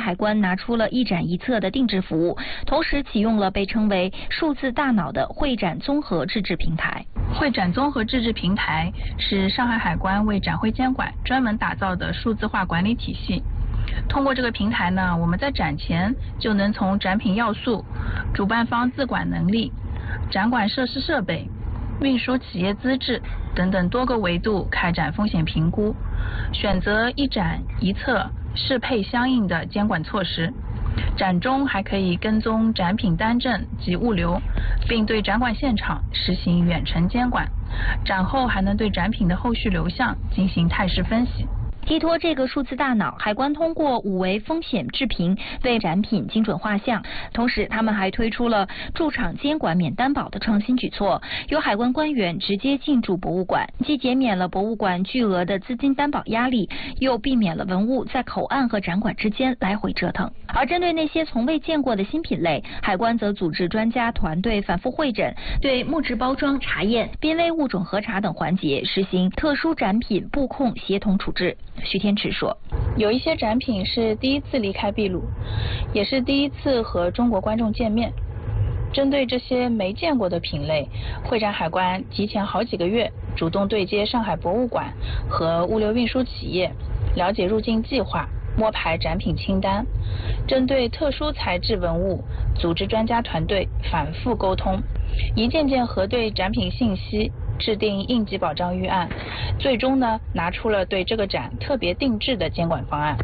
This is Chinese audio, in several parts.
海关拿出了一展一测的定制服务，同时启用了被称为数字大脑的会展综合自治平台。 会展综合自治平台是上海海关为展会监管专门打造的数字化管理体系。通过这个平台呢，我们在展前就能从展品要素、主办方自管能力、展馆设施设备、运输企业资质等等多个维度开展风险评估，选择一展一测适配相应的监管措施。展中还可以跟踪展品单证及物流，并对展馆现场实行远程监管。展后还能对展品的后续流向进行态势分析。 依托这个数字大脑，海关通过5维风险制评为展品精准画像。同时，他们还推出了驻场监管免担保的创新举措，由海关官员直接进驻博物馆，既减免了博物馆巨额的资金担保压力，又避免了文物在口岸和展馆之间来回折腾。而针对那些从未见过的新品类，海关则组织专家团队反复会诊，对木质包装查验、濒危物种核查等环节实行特殊展品布控协同处置。徐天池说， 有一些展品是第一次离开秘鲁，也是第一次和中国观众见面。针对这些没见过的品类，会展海关提前好几个月主动对接上海博物馆和物流运输企业，了解入境计划，摸排展品清单。针对特殊材质文物，组织专家团队反复沟通，一件件核对展品信息，制定应急保障预案，最终呢拿出了对这个展特别定制的监管方案。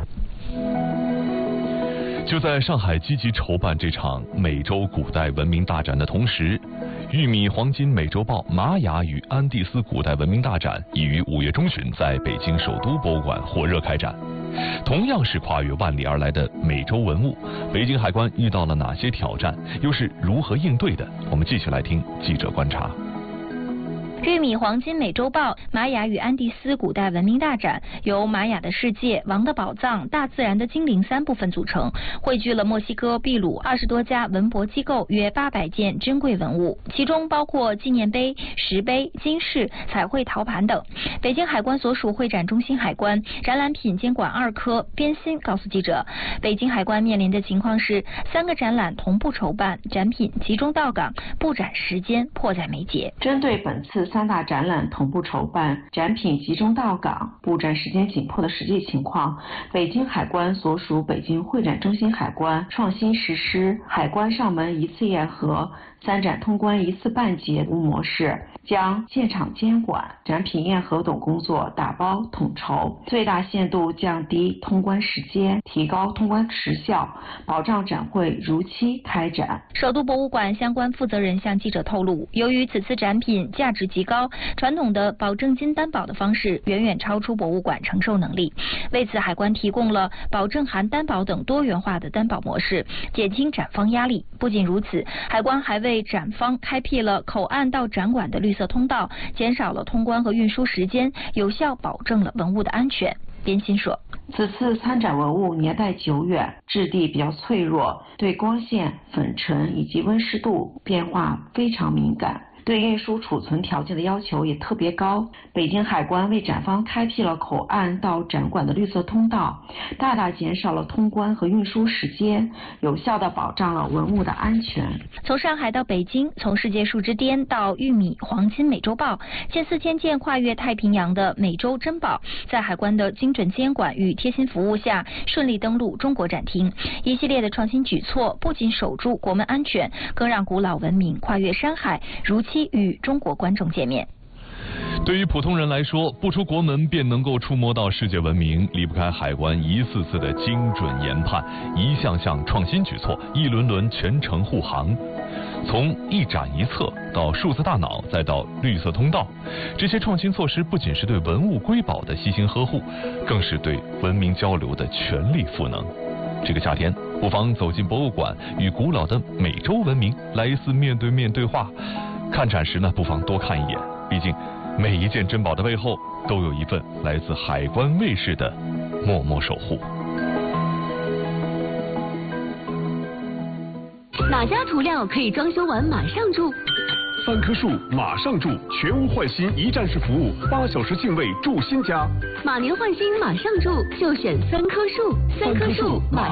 就在上海积极筹办这场美洲古代文明大展的同时，玉米黄金美洲豹玛雅与安第斯古代文明大展已于5月中旬在北京首都博物馆火热开展。同样是跨越万里而来的美洲文物，北京海关遇到了哪些挑战，又是如何应对的？我们继续来听记者观察。 玉米黄金美洲豹玛雅与安第斯古代文明大展由玛雅的世界、王的宝藏、大自然的精灵3部分组成，汇聚了墨西哥、秘鲁20多家文博机构约800件珍贵文物，其中包括纪念碑、石碑、金饰、彩绘陶盘等。北京海关所属会展中心海关展览品监管2科边鑫告诉记者，北京海关面临的情况是3个展览同步筹办，展品集中到港，布展时间迫在眉睫。 针对本次3大展览同步筹办，展品集中到港，布展时间紧迫的实际情况，北京海关所属北京会展中心海关创新实施海关上门一次验核、3展通关一次办结服务模式，将现场监管、展品验核等工作打包统筹，最大限度降低通关时间，提高通关时效，保障展会如期开展。 首都博物馆相关负责人向记者透露，由于此次展品价值极高，传统的保证金担保的方式远远超出博物馆承受能力，为此海关提供了保证函担保等多元化的担保模式，减轻展方压力。不仅如此，海关还为展方开辟了口岸到展馆的绿色通道，减少了通关和运输时间，有效保证了文物的安全。边鑫说， 此次参展文物年代久远，质地比较脆弱，对光线、粉尘以及温湿度变化非常敏感，对运输储存条件的要求也特别高。北京海关为展方开辟了口岸到展馆的绿色通道，大大减少了通关和运输时间，有效地保障了文物的安全。 从上海到北京，从世界树之巅到玉米黄金美洲豹，近4000件跨越太平洋的美洲珍宝，在海关的精准监管与贴心服务下，顺利登陆中国展厅。一系列的创新举措不仅守住国门安全，更让古老文明跨越山海，如期与中国观众见面。 对于普通人来说，不出国门便能够触摸到世界文明，离不开海关一次次的精准研判，一项项创新举措，一轮轮全程护航。从一展一测到数字大脑，再到绿色通道，这些创新措施不仅是对文物瑰宝的悉心呵护，更是对文明交流的全力赋能。这个夏天，不妨走进博物馆，与古老的美洲文明来一次面对面对话。看展时呢，不妨多看一眼，毕竟每一件珍宝的背后都有一份来自海关卫士的默默守护。 哪家涂料可以装修完马上住 ？3棵树马上住，全屋换新一站式服务，8小时净位住新家。 马年换新马上住，就选3棵树，3棵树马